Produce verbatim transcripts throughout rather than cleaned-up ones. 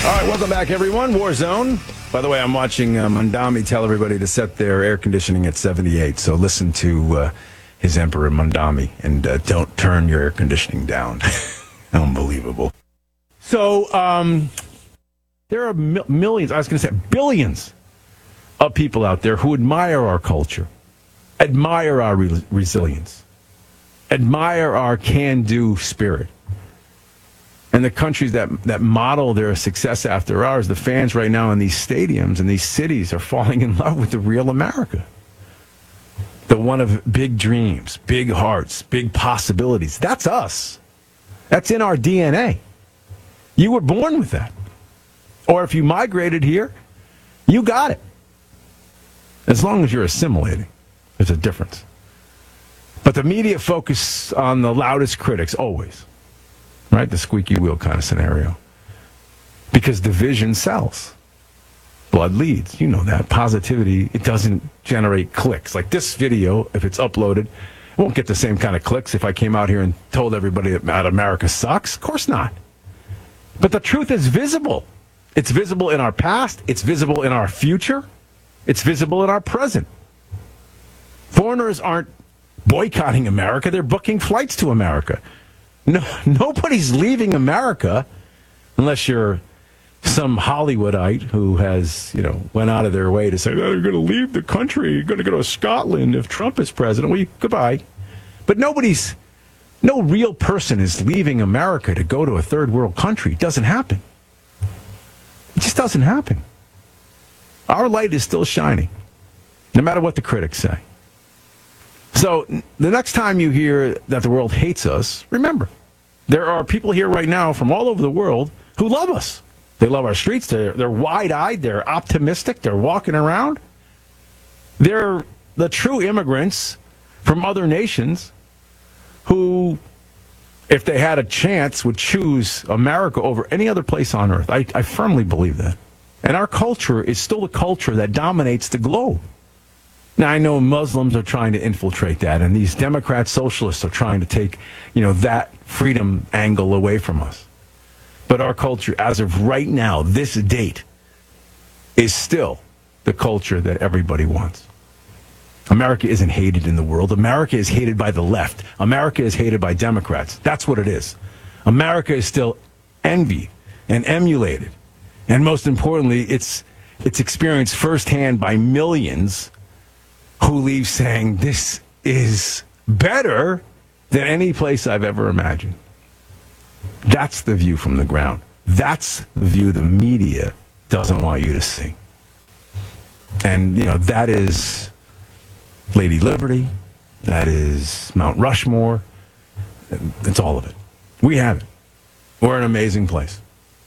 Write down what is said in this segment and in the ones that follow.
All right, welcome back, everyone. Warzone. By the way, I'm watching uh, Mondami tell everybody to set their air conditioning at seventy-eight. So listen to uh, his Emperor Mondami and uh, don't turn your air conditioning down. Unbelievable. So um, there are mi- millions, I was going to say billions of people out there who admire our culture, admire our re- resilience, admire our can-do spirit. And the countries that, that model their success after ours, the fans right now in these stadiums and these cities are falling in love with the real America. The one of big dreams, big hearts, big possibilities. That's us. That's in our D N A. You were born with that. Or if you migrated here, you got it. As long as you're assimilating, there's a difference. But the media focus on the loudest critics, always. Right? The squeaky wheel kind of scenario. Because division sells. Blood leads. You know that. Positivity, it doesn't generate clicks. Like this video, if it's uploaded, it won't get the same kind of clicks if I came out here and told everybody that America sucks. Of course not. But the truth is visible. It's visible in our past. It's visible in our future. It's visible in our present. Foreigners aren't boycotting America. They're booking flights to America. No, nobody's leaving America unless you're some Hollywoodite who has, you know, went out of their way to say, oh, you're going to leave the country. You're going to go to Scotland if Trump is president. Well, goodbye. But nobody's, no real person is leaving America to go to a third world country. It doesn't happen. It just doesn't happen. Our light is still shining, no matter what the critics say. So the next time you hear that the world hates us, remember, there are people here right now from all over the world who love us. They love our streets. They're, they're wide-eyed. They're optimistic. They're walking around. They're the true immigrants from other nations who, if they had a chance, would choose America over any other place on earth. I, I firmly believe that. And our culture is still the culture that dominates the globe. Now, I know Muslims are trying to infiltrate that, and these Democrat socialists are trying to take, you know, that freedom angle away from us. But our culture, as of right now, this date, is still the culture that everybody wants. America isn't hated in the world. America is hated by the left. America is hated by Democrats. That's what it is. America is still envied and emulated. And most importantly, it's, it's experienced firsthand by millions who leave saying this is better than any place I've ever imagined. That's the view from the ground. That's the view the media doesn't want you to see. And, you know, that is Lady Liberty. That is Mount Rushmore. It's all of it. We have it. We're an amazing place.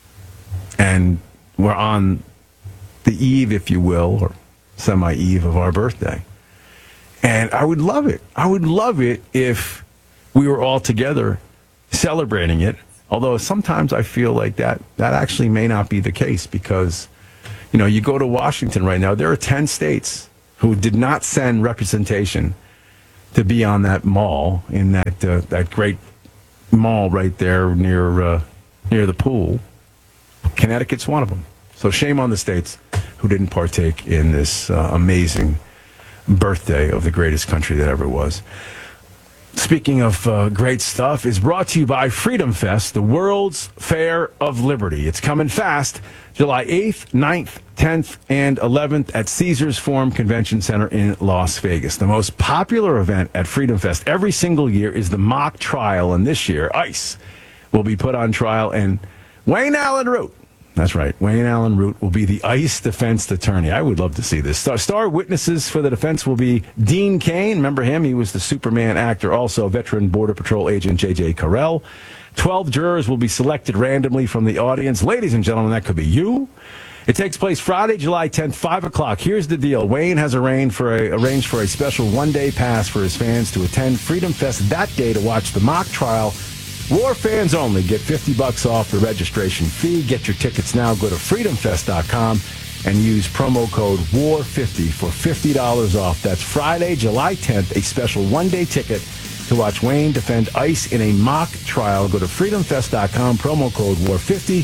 And we're on the eve, if you will, or semi-eve of our birthday. And I would love it. I would love it if we were all together celebrating it. Although sometimes I feel like that that actually may not be the case because, you know, you go to Washington right now, there are ten states who did not send representation to be on that mall, in that uh, that great mall right there near uh, near the pool. Connecticut's one of them. So shame on the states who didn't partake in this uh, amazing birthday of the greatest country that ever was. Speaking of uh, great stuff, is brought to you by Freedom Fest, the World's Fair of Liberty. It's coming fast, July eighth, ninth, tenth, and eleventh at Caesars Forum Convention Center in Las Vegas. The most popular event at Freedom Fest every single year is the mock trial, and this year, ICE will be put on trial, and Wayne Allen Root, that's right, Wayne Allen Root will be the ICE defense attorney. I would love to see this. Star, star witnesses for the defense will be Dean Cain. Remember him? He was the Superman actor. Also, veteran Border Patrol agent J J Carell. Twelve jurors will be selected randomly from the audience. Ladies and gentlemen, that could be you. It takes place Friday, July tenth, five o'clock. Here's the deal. Wayne has arranged for a, arranged for a special one-day pass for his fans to attend Freedom Fest that day to watch the mock trial. War fans only get fifty bucks off the registration fee. Get your tickets now. Go to freedom fest dot com and use promo code war fifty for fifty dollars off. That's Friday, July tenth, a special one-day ticket to watch Wayne defend ICE in a mock trial. Go to freedom fest dot com, promo code war fifty,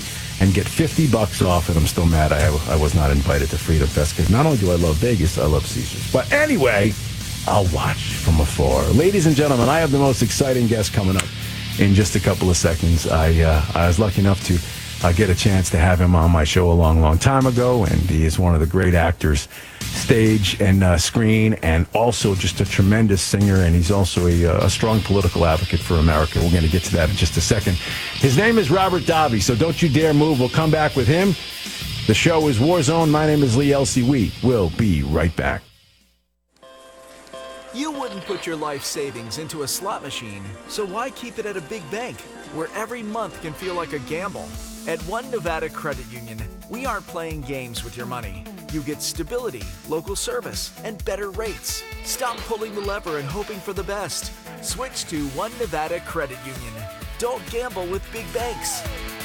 and get fifty bucks off. And I'm still mad I, I was not invited to Freedom Fest because not only do I love Vegas, I love Caesars. But anyway, I'll watch from afar. Ladies and gentlemen, I have the most exciting guest coming up in just a couple of seconds. I uh, I was lucky enough to uh, get a chance to have him on my show a long, long time ago, and he is one of the great actors, stage and uh, screen, and also just a tremendous singer, and he's also a, a strong political advocate for America. We're going to get to that in just a second. His name is Robert Davi, so don't you dare move. We'll come back with him. The show is Warzone. My name is Lee Elsey. We will be right back. You wouldn't put your life savings into a slot machine, so why keep it at a big bank, where every month can feel like a gamble? At One Nevada Credit Union, we aren't playing games with your money. You get stability, local service, and better rates. Stop pulling the lever and hoping for the best. Switch to One Nevada Credit Union. Don't gamble with big banks.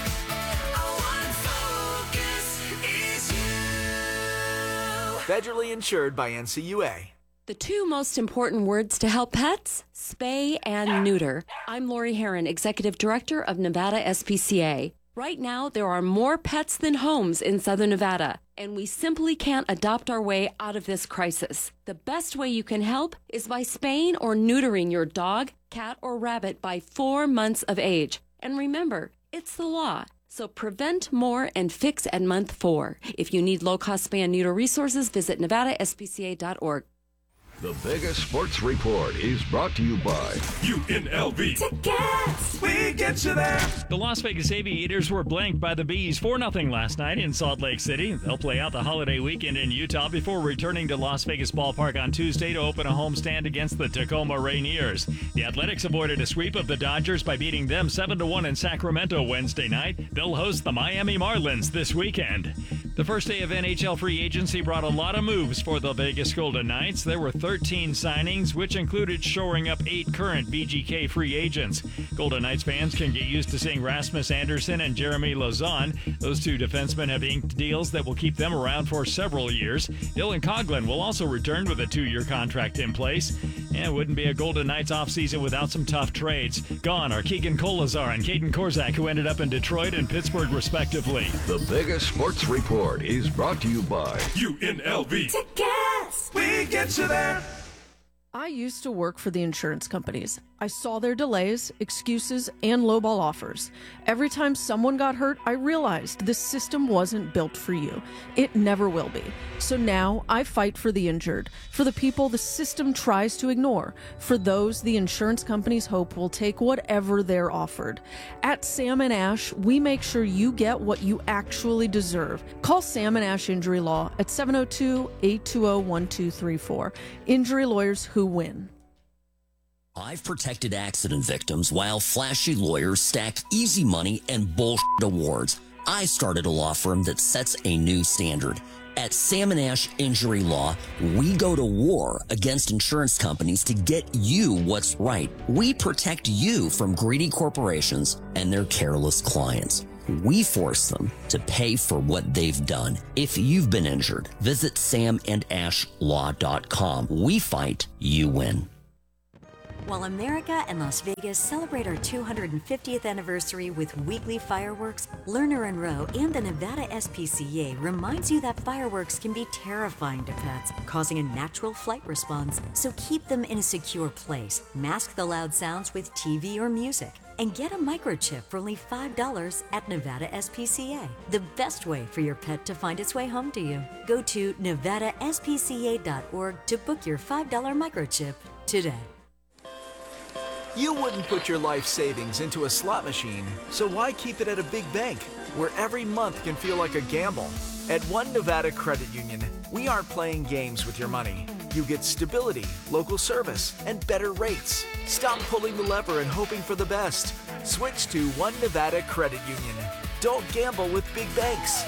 Federally insured by N C U A. The two most important words to help pets, spay and neuter. I'm Lori Herron, Executive Director of Nevada S P C A. Right now, there are more pets than homes in Southern Nevada, and we simply can't adopt our way out of this crisis. The best way you can help is by spaying or neutering your dog, cat, or rabbit by four months of age. And remember, it's the law. So prevent more and fix at month four. If you need low-cost spay and neuter resources, visit nevada s p c a dot org. The Vegas Sports Report is brought to you by U N L V. Tickets! We get you there. The Las Vegas Aviators were blanked by the Bees four nothing last night in Salt Lake City. They'll play out the holiday weekend in Utah before returning to Las Vegas Ballpark on Tuesday to open a homestand against the Tacoma Rainiers. The Athletics avoided a sweep of the Dodgers by beating them seven to one in Sacramento Wednesday night. They'll host the Miami Marlins this weekend. The first day of N H L free agency brought a lot of moves for the Vegas Golden Knights. There were thirteen signings, which included shoring up eight current V G K free agents. Golden Knights fans can get used to seeing Rasmus Anderson and Jeremy Lauzon. Those two defensemen have inked deals that will keep them around for several years. Dylan Coghlan will also return with a two-year contract in place. And it wouldn't be a Golden Knights offseason without some tough trades. Gone are Keegan Kolazar and Caden Korzak, who ended up in Detroit and Pittsburgh, respectively. The Vegas Sports Report is brought to you by U N L V. Tickets! We get you there. I used to work for the insurance companies. I saw their delays, excuses, and lowball offers. Every time someone got hurt, I realized this system wasn't built for you. It never will be. So now I fight for the injured, for the people the system tries to ignore, for those the insurance companies hope will take whatever they're offered. At Sam and Ash, we make sure you get what you actually deserve. Call Sam and Ash Injury Law at seven oh two, eight two oh, one two three four. Injury lawyers who win. I've protected accident victims while flashy lawyers stack easy money and bullshit awards. I started a law firm that sets a new standard. At Sam and Ash Injury Law, we go to war against insurance companies to get you what's right. We protect you from greedy corporations and their careless clients. We force them to pay for what they've done. If you've been injured, visit sam and ash law dot com. We fight, you win. While America and Las Vegas celebrate our two hundred fiftieth anniversary with weekly fireworks, Lerner and Rowe and the Nevada S P C A reminds you that fireworks can be terrifying to pets, causing a natural flight response. So keep them in a secure place. Mask the loud sounds with T V or music. And get a microchip for only five dollars at Nevada S P C A. The best way for your pet to find its way home to you. Go to nevada s p c a dot org to book your five dollar microchip today. You wouldn't put your life savings into a slot machine, so why keep it at a big bank, where every month can feel like a gamble? At One Nevada Credit Union, we aren't playing games with your money. You get stability, local service, and better rates. Stop pulling the lever and hoping for the best. Switch to One Nevada Credit Union. Don't gamble with big banks.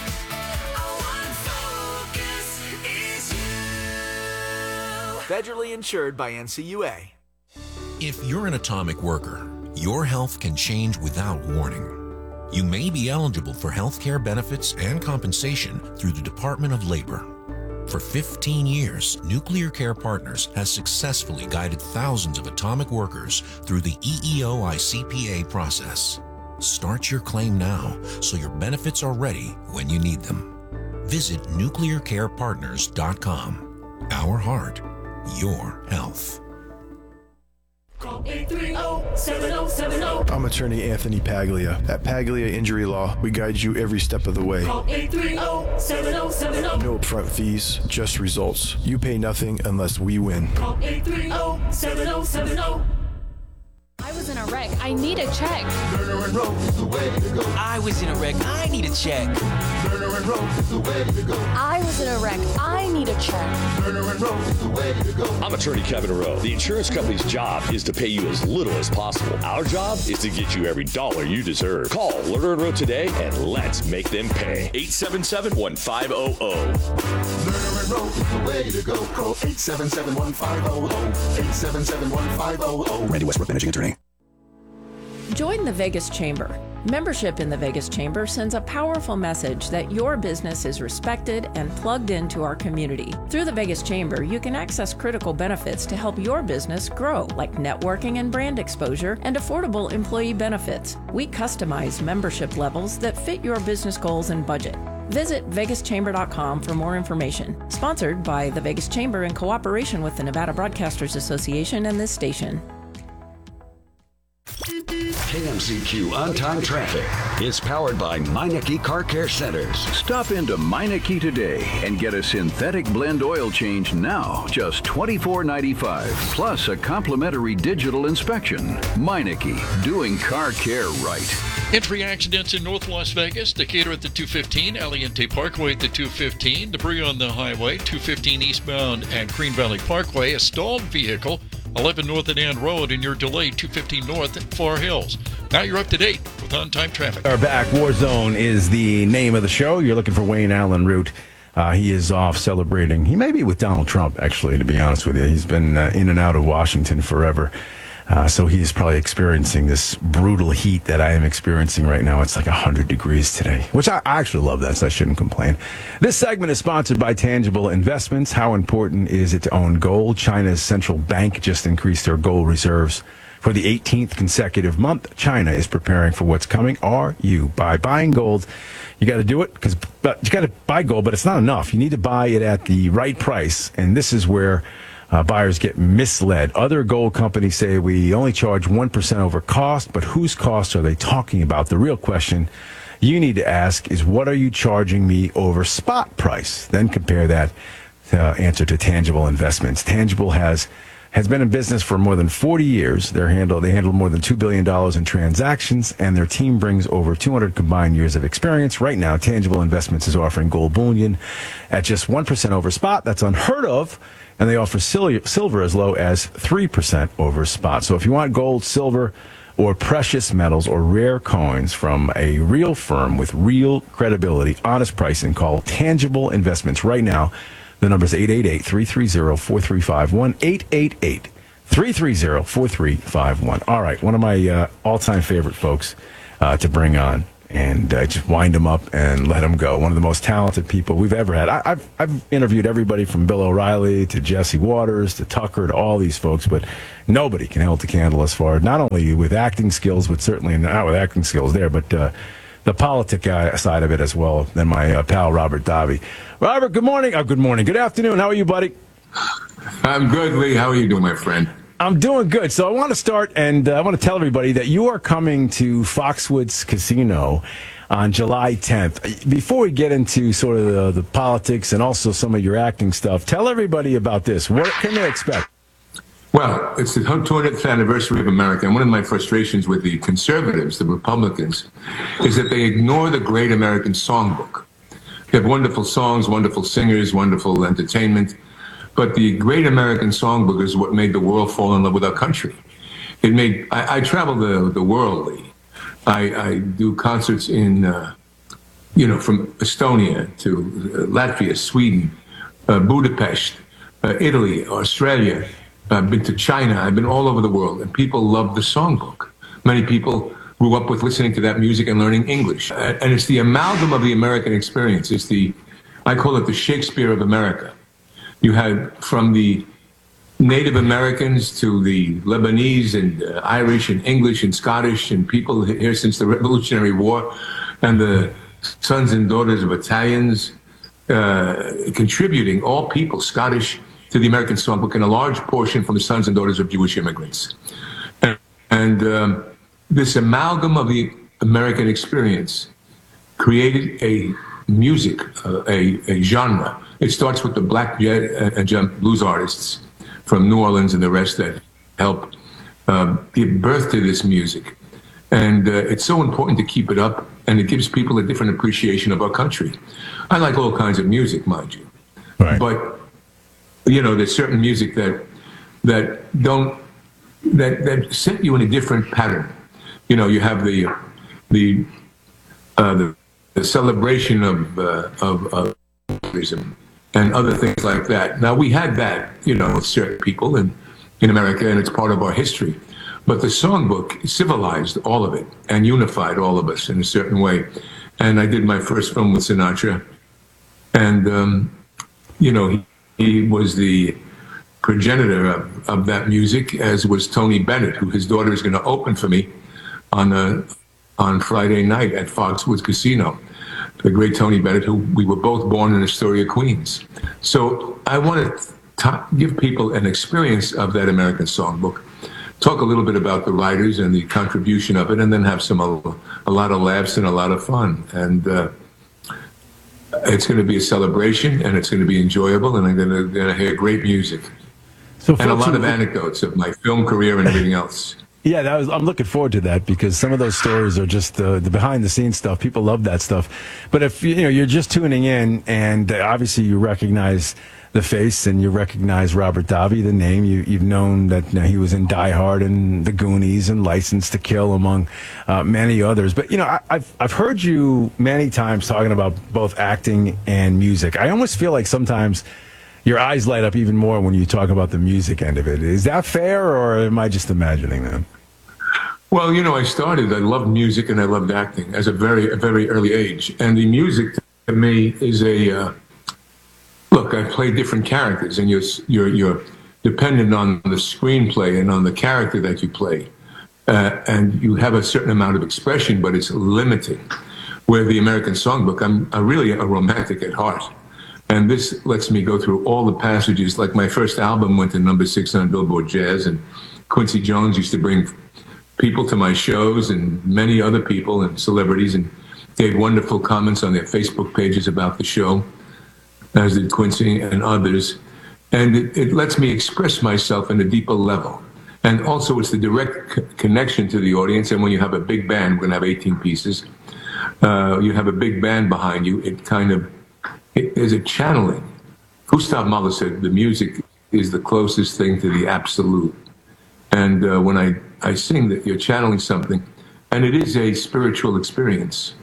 Federally insured by N C U A. If you're an atomic worker, your health can change without warning. You may be eligible for health care benefits and compensation through the Department of Labor. For fifteen years, Nuclear Care Partners has successfully guided thousands of atomic workers through the E E O I C P A process. Start your claim now so your benefits are ready when you need them. Visit nuclear care partners dot com. Our heart, your health. Call eight three zero, seven zero seven zero. I'm attorney Anthony Paglia. At Paglia Injury Law, we guide you every step of the way. Call eight three zero, seven zero seven zero. No upfront fees, just results. You pay nothing unless we win. Call eight three zero, seven zero seven zero. I was in a wreck. I need a check. Lerner and Rowe is the way to go. I was in a wreck. I need a check. Lerner and Rowe is the way to go. I was in a wreck. I need a check. Lerner and Rowe is the way to go. I'm attorney Kevin Rowe. The insurance company's job is to pay you as little as possible. Our job is to get you every dollar you deserve. Call Lerner and Rowe today and let's make them pay. eight seven seven, one five zero zero. Lerner and Rowe is the way to go. Call eight seven seven, one five zero zero. eight seven seven, one five zero zero. Randy Westbrook, managing attorney. Join the Vegas Chamber. Membership in the Vegas Chamber sends a powerful message that your business is respected and plugged into our community. Through the Vegas Chamber, you can access critical benefits to help your business grow, like networking and brand exposure and affordable employee benefits. We customize membership levels that fit your business goals and budget. Visit vegas chamber dot com for more information. Sponsored by the Vegas Chamber in cooperation with the Nevada Broadcasters Association and this station. K M C Q On-Time Traffic is powered by Meineke Car Care Centers. Stop into Meineke today and get a synthetic blend oil change now, just twenty-four ninety-five, plus a complimentary digital inspection. Meineke, doing car care right. Entry accidents in North Las Vegas, Decatur at the two fifteen, Aliente Parkway at the two fifteen, debris on the highway, two fifteen eastbound at Green Valley Parkway, a stalled vehicle, eleven North at Ann Road, and you're delayed two fifteen North at Far Hills. Now you're up to date with On-Time Traffic. Our back. Warzone is the name of the show. You're looking for Wayne Allen Root. Uh, he is off celebrating. He may be with Donald Trump, actually, to be honest with you. He's been uh, in and out of Washington forever. Uh, so he's probably experiencing this brutal heat that I am experiencing right now. It's like one hundred degrees today, which I, I actually love that, so I shouldn't complain. This segment is sponsored by Tangible Investments. How important is it to own gold? China's central bank just increased their gold reserves for the eighteenth consecutive month. China is preparing for what's coming. Are you? By buying gold, you got to do it because you got to buy gold, but it's not enough. You need to buy it at the right price, and this is where Uh, buyers get misled. Other gold companies say we only charge one percent over cost, but whose costs are they talking about? The real question you need to ask is, what are you charging me over spot price? Then compare that uh, answer to Tangible Investments. Tangible has has been in business for more than forty years. They're handle, they handle more than two billion dollars in transactions, and their team brings over two hundred combined years of experience. Right now, Tangible Investments is offering gold bullion at just one percent over spot. That's unheard of. And they offer sil- silver as low as three percent over spot. So if you want gold, silver, or precious metals or rare coins from a real firm with real credibility, honest pricing, call Tangible Investments right now. The number is eight eight eight, three three zero, four three five one, eight eight eight, three three zero, four three five one. All right, one of my uh, all-time favorite folks uh, to bring on. And uh, just wind them up and let them go. One of the most talented people we've ever had. I, I've, I've interviewed everybody from Bill O'Reilly to Jesse Waters to Tucker to all these folks, but nobody can hold the candle as far, not only with acting skills, but certainly not with acting skills there, but uh, the politic uh, side of it as well, than my uh, pal Robert Davi. Robert, good morning. Oh, good morning. Good afternoon. How are you, buddy? I'm good, Lee. How are you doing, my friend? I'm doing good. So I want to start, and uh, I want to tell everybody that you are coming to Foxwoods Casino on July tenth. Before we get into sort of the, the politics and also some of your acting stuff, tell everybody about this. What can they expect? Well, it's the two hundredth anniversary of America, and one of my frustrations with the conservatives, the Republicans, is that they ignore the great American songbook. They have wonderful songs, wonderful singers, wonderful entertainment. But the great American songbook is what made the world fall in love with our country. It made, I, I travel the, the world, Lee. I, I do concerts in, uh, you know, from Estonia to uh, Latvia, Sweden, uh, Budapest, uh, Italy, Australia. I've been to China. I've been all over the world, and people love the songbook. Many people grew up with listening to that music and learning English. Uh, and it's the amalgam of the American experience. It's the, I call it the Shakespeare of America. You had from the Native Americans to the Lebanese and uh, Irish and English and Scottish and people here since the Revolutionary War, and the sons and daughters of Italians, uh, contributing, all people, Scottish, to the American Songbook, and a large portion from the sons and daughters of Jewish immigrants. And, and um, this amalgam of the American experience created a music, uh, a, a genre. It starts with the black and uh, blues artists from New Orleans and the rest that helped um, give birth to this music. And uh, it's so important to keep it up, and it gives people a different appreciation of our country. I like all kinds of music, mind you. Right. But, you know, there's certain music that that don't, that, that set you in a different pattern. You know, you have the, the, uh, the, the celebration of, uh, of, of and other things like that. Now, we had that, you know, with certain people in, in America, and it's part of our history. But the songbook civilized all of it and unified all of us in a certain way. And I did my first film with Sinatra. And, um, you know, he, he was the progenitor of, of that music, as was Tony Bennett, who his daughter is going to open for me on, a, on Friday night at Foxwoods Casino. The great Tony Bennett, who we were both born in Astoria, Queens. So I want to give people an experience of that American songbook, talk a little bit about the writers and the contribution of it, and then have some a, a lot of laughs and a lot of fun. And uh, it's going to be a celebration, and it's going to be enjoyable, and I'm going to hear great music. So and a lot of anecdotes of my film career and everything else. Yeah, that was, I'm looking forward to that, because some of those stories are just uh, the behind-the-scenes stuff. People love that stuff. But if you know you're just tuning in, and uh, obviously you recognize the face and you recognize Robert Davi, the name, you, you've known that you know, he was in Die Hard and The Goonies and License to Kill, among uh, many others. But you know, I, I've I've heard you many times talking about both acting and music. I almost feel like sometimes your eyes light up even more when you talk about the music end of it. Is that fair, or am I just imagining that? Well, you know, I started, I loved music and I loved acting as a very, a very early age. And the music to me is a, uh, look, I play different characters, and you're, you're, you're dependent on the screenplay and on the character that you play. Uh, and you have a certain amount of expression, but it's limiting. Where the American Songbook, I'm, I'm really a romantic at heart. And this lets me go through all the passages. Like my first album went to number six on Billboard Jazz, and Quincy Jones used to bring people to my shows, and many other people and celebrities, and gave wonderful comments on their Facebook pages about the show, as did Quincy and others. And it, it lets me express myself in a deeper level. And also it's the direct c- connection to the audience. And when you have a big band, we're going to have eighteen pieces, uh, you have a big band behind you, it kind of, it is a channeling. Gustav Mahler said the music is the closest thing to the absolute. And uh, when I, I sing that, you're channeling something, and it is a spiritual experience.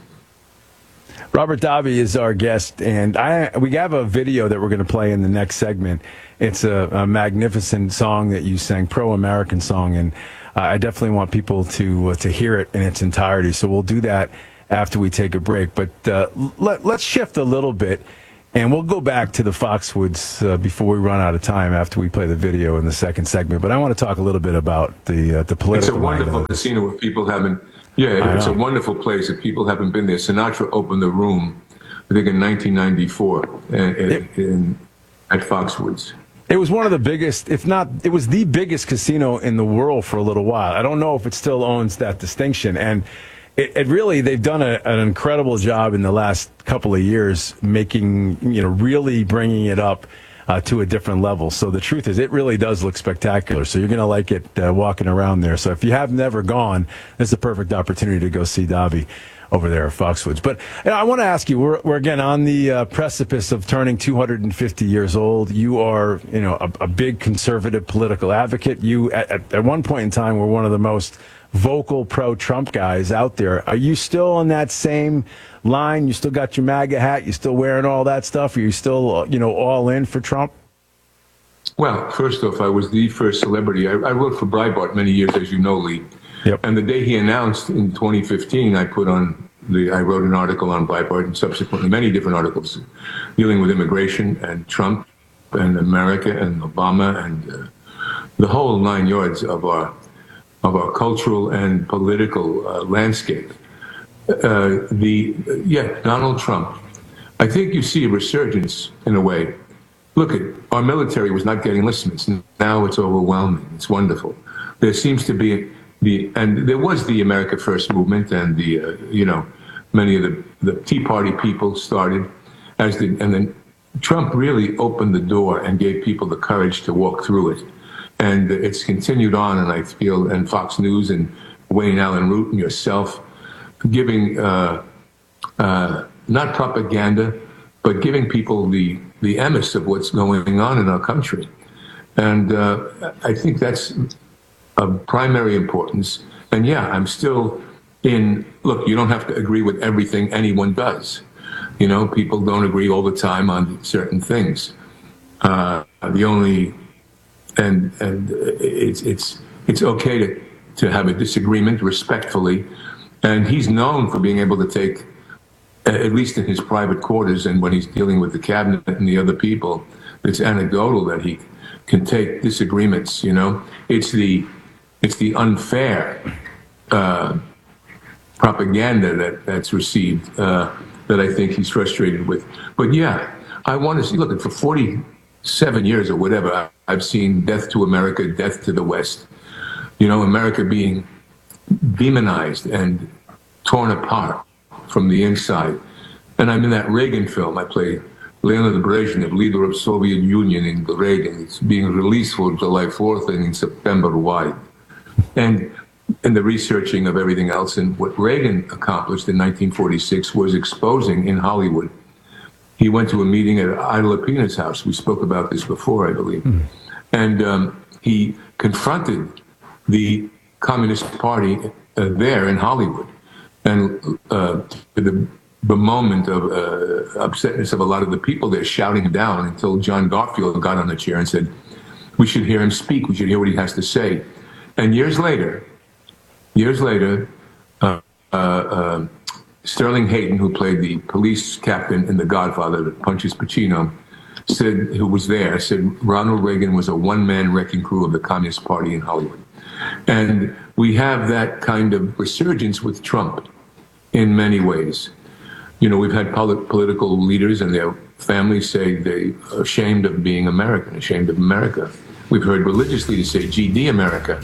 Robert Davi is our guest, and I we have a video that we're going to play in the next segment. It's a, a magnificent song that you sang, pro-American song, and uh, I definitely want people to uh, to hear it in its entirety. So we'll do that after we take a break. But uh, let, let's shift a little bit, and we'll go back to the Foxwoods uh, before we run out of time after we play the video in the second segment. But I want to talk a little bit about the uh, the political. It's a wonderful casino where people haven't. Yeah, it's a wonderful place if people haven't been there. Sinatra opened the room, I think, in nineteen ninety-four in, in, in, at Foxwoods. It was one of the biggest, if not, it was the biggest casino in the world for a little while. I don't know if it still owns that distinction. And it, it really, they've done a, an incredible job in the last couple of years making, you know, really bringing it up Uh, to a different level. So the truth is, it really does look spectacular. So you're going to like it uh, walking around there. So if you have never gone, this is a perfect opportunity to go see Davi over there at Foxwoods. But you know, I want to ask you, we're, we're again on the uh, precipice of turning two hundred fifty years old. You are, you know, a, a big conservative political advocate. You, at, at one point in time, were one of the most vocal pro-Trump guys out there. Are you still on that same line? You still got your MAGA hat? You still wearing all that stuff? Are you still, you know, all in for Trump? Well, first off, I was the first celebrity. I, I worked for Breitbart many years, as you know, Lee. Yep. And the day he announced in twenty fifteen, I put on the, I wrote an article on Breitbart, and subsequently many different articles dealing with immigration and Trump and America and Obama and uh, the whole nine yards of our of our cultural and political uh, landscape. Uh, the yeah, Donald Trump. I think you see a resurgence in a way. Look at our military was not getting listeners. Now it's overwhelming. It's wonderful. There seems to be the and there was the America First movement, and the uh, you know many of the the Tea Party people started as the and then Trump really opened the door and gave people the courage to walk through it. And it's continued on, and I feel, and Fox News and Wayne Allen Root and yourself giving uh, uh, not propaganda, but giving people the the emis of what's going on in our country. And uh, I think that's of primary importance. And yeah, I'm still in, look, you don't have to agree with everything anyone does. You know, people don't agree all the time on certain things. Uh, the only, and and it's it's it's okay to, to have a disagreement respectfully. And he's known for being able to take, at least in his private quarters and when he's dealing with the cabinet and the other people, it's anecdotal that he can take disagreements, you know. It's the it's the unfair uh, propaganda that, that's received uh, that I think he's frustrated with. But yeah, I want to see, look, for forty-seven years or whatever, I've seen death to America, death to the West. You know, America being demonized and torn apart from the inside. And I'm in that Reagan film. I play Leonid Brezhnev, leader of Soviet Union in Reagan. It's being released for July fourth and in September wide. And and the researching of everything else. And what Reagan accomplished in nineteen forty-six was exposing in Hollywood. He went to a meeting at Ida Lupina's house. We spoke about this before, I believe. Mm. And um, he confronted the Communist Party uh, there in Hollywood. And uh, the, the moment of uh, upsetness of a lot of the people there shouting him down until John Garfield got on the chair and said, we should hear him speak. We should hear what he has to say. And years later, years later, uh, uh, uh, Sterling Hayden, who played the police captain in The Godfather that punches Pacino, said, who was there, said Ronald Reagan was a one-man wrecking crew of the Communist Party in Hollywood. And we have that kind of resurgence with Trump in many ways. You know, we've had polit- political leaders and their families say they're ashamed of being American, ashamed of America. We've heard religious leaders say, G D America.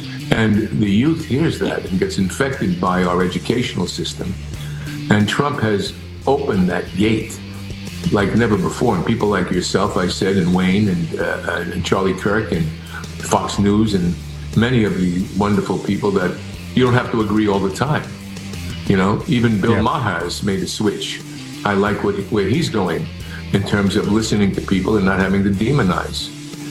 And the youth hears that and gets infected by our educational system. And Trump has opened that gate like never before. And people like yourself, I said, and Wayne and, uh, and Charlie Kirk and Fox News and many of the wonderful people that you don't have to agree all the time. You know, even Bill yeah. Maher has made a switch. I like what, where he's going in terms of listening to people and not having to demonize.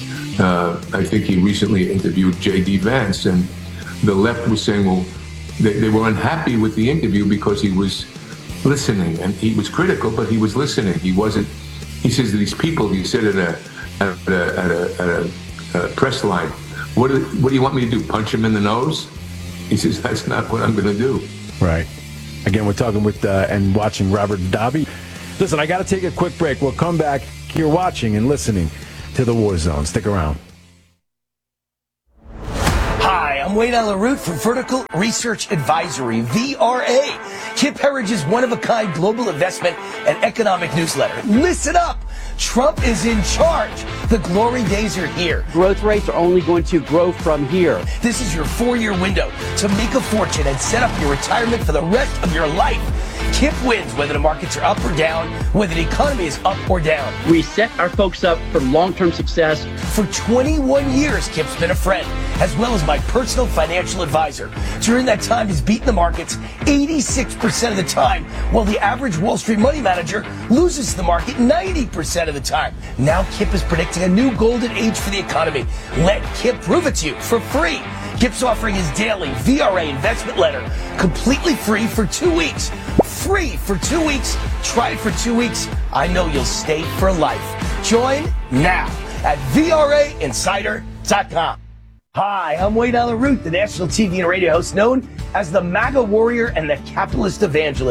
Uh, I think he recently interviewed J D Vance, and the left was saying, well, they, they were unhappy with the interview because he was listening, and he was critical, but he was listening. He wasn't, he says, these people, he said at a, at a, at a, at a, a press line, what do, what do you want me to do, punch him in the nose? He says, that's not what I'm going to do. Right. Again, we're talking with uh, and watching Robert Dabi. Listen, I got to take a quick break. We'll come back. You're watching and listening to The War Zone. Stick around. Hi, I'm Wayne Allen Root for Vertical Research Advisory, V R A, Kip Herriage's one-of-a-kind global investment and economic newsletter. Listen up! Trump is in charge. The glory days are here. Growth rates are only going to grow from here. This is your four-year window to make a fortune and set up your retirement for the rest of your life. Kip wins whether the markets are up or down, whether the economy is up or down. We set our folks up for long-term success. For twenty-one years, Kip's been a friend, as well as my personal financial advisor. During that time, he's beaten the markets eighty-six percent of the time, while the average Wall Street money manager loses the market ninety percent of the time. Now Kip is predicting a new golden age for the economy. Let Kip prove it to you for free. Kip's offering his daily V R A investment letter completely free for two weeks. Free for two weeks. Try it for two weeks. I know you'll stay for life. Join now at V R A insider dot com. Hi, I'm Wayne Allen Root, the national T V and radio host known as the MAGA warrior and the capitalist evangelist.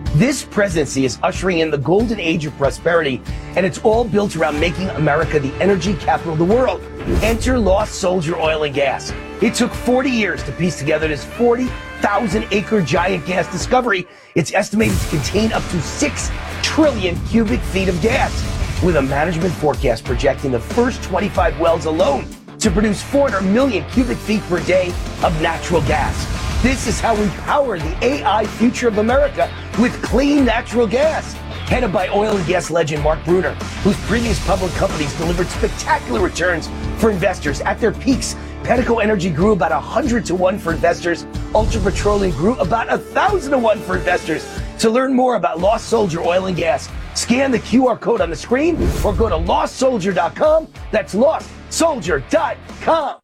This presidency is ushering in the golden age of prosperity, and it's all built around making America the energy capital of the world. Enter Lost Soldier Oil and Gas. It took forty years to piece together this forty thousand acre giant gas discovery. It's estimated to contain up to six trillion cubic feet of gas, with a management forecast projecting the first twenty-five wells alone to produce four hundred million cubic feet per day of natural gas. This is how we power the A I future of America with clean natural gas. Headed by oil and gas legend Mark Bruner, whose previous public companies delivered spectacular returns for investors at their peaks. Pedico Energy grew about one hundred to one for investors. Ultra Petroleum grew about one thousand to one for investors. To learn more about Lost Soldier Oil and Gas, scan the Q R code on the screen or go to lost soldier dot com. That's lost soldier dot com.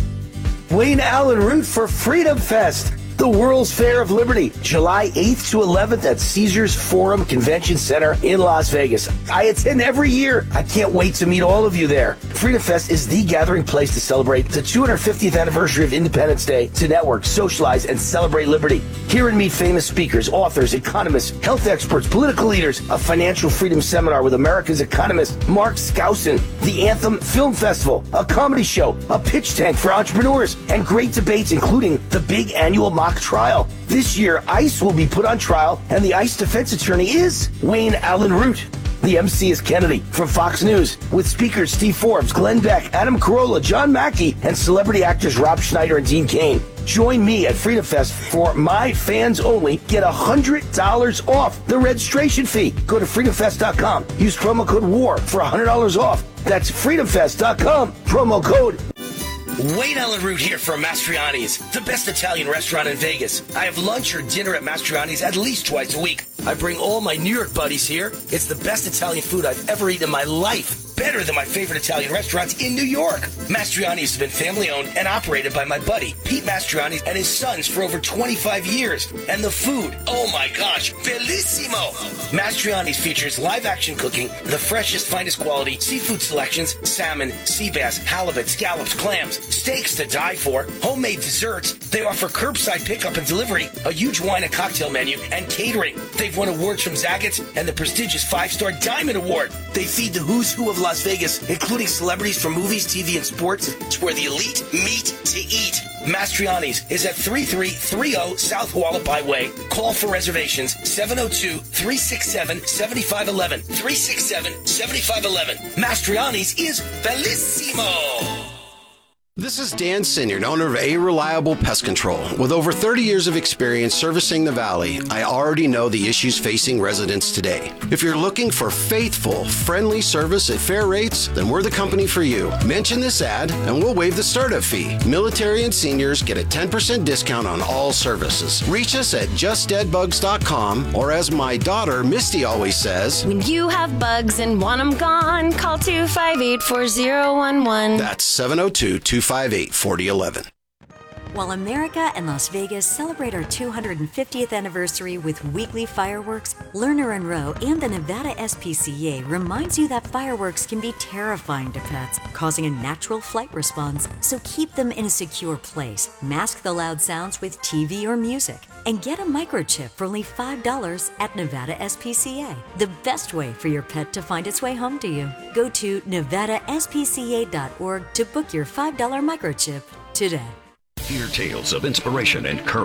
Wayne Allen Root for Freedom Fest, the World's Fair of Liberty, July eighth to eleventh at Caesars Forum Convention Center in Las Vegas. I attend every year. I can't wait to meet all of you there. Freedom Fest is the gathering place to celebrate the two hundred fiftieth anniversary of Independence Day, to network, socialize, and celebrate liberty. Hear and meet famous speakers, authors, economists, health experts, political leaders, a financial freedom seminar with America's economist Mark Skousen, the Anthem Film Festival, a comedy show, a pitch tank for entrepreneurs, and great debates including the big annual mock trial. This year, ICE will be put on trial, and the ICE defense attorney is Wayne Allen Root. The M C is Kennedy from Fox News, with speakers Steve Forbes, Glenn Beck, Adam Carolla, John Mackey, and celebrity actors Rob Schneider and Dean Cain. Join me at Freedom Fest for my fans only. Get one hundred dollars off the registration fee. Go to freedom fest dot com. Use promo code WAR for one hundred dollars off. That's freedom fest dot com. Promo code Wayne Allen Root here from Mastriani's, the best Italian restaurant in Vegas. I have lunch or dinner at Mastriani's at least twice a week. I bring all my New York buddies here. It's the best Italian food I've ever eaten in my life. Better than my favorite Italian restaurants in New York. Mastriani's has been family owned and operated by my buddy Pete Mastriani and his sons for over twenty-five years. And the food, oh my gosh, bellissimo! Mastriani's features live action cooking, the freshest, finest quality seafood selections, salmon, sea bass, halibut, scallops, clams, steaks to die for, homemade desserts. They offer curbside pickup and delivery, a huge wine and cocktail menu, and catering. They've won awards from Zagat's and the prestigious five-star Diamond Award. They feed the who's who of Las Vegas, including celebrities from movies, T V, and sports. It's where the elite meet to eat. Mastriani's is at thirty-three thirty South Hualapai Way. Call for reservations seven oh two, three six seven, seven five one one. three six seven, seven five one one. Mastriani's is bellissimo. This is Dan Sinyard, owner of A Reliable Pest Control. With over thirty years of experience servicing the Valley, I already know the issues facing residents today. If you're looking for faithful, friendly service at fair rates, then we're the company for you. Mention this ad and we'll waive the startup fee. Military and seniors get a ten percent discount on all services. Reach us at just dead bugs dot com, or as my daughter Misty always says, when you have bugs and want them gone, call two five eight, four zero one one. That's seven oh two, two five eight, four oh one one. While America and Las Vegas celebrate our two hundred fiftieth anniversary with weekly fireworks, Lerner and Rowe and the Nevada S P C A reminds you that fireworks can be terrifying to pets, causing a natural flight response. So keep them in a secure place. Mask the loud sounds with T V or music. And get a microchip for only five dollars at Nevada S P C A. The best way for your pet to find its way home to you. Go to nevada s p c a dot org to book your five dollar microchip today. Hear tales of inspiration and courage.